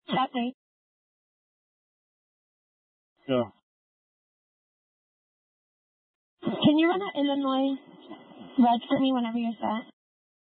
Exactly. Go. Can you run that Illinois red for me whenever you're set?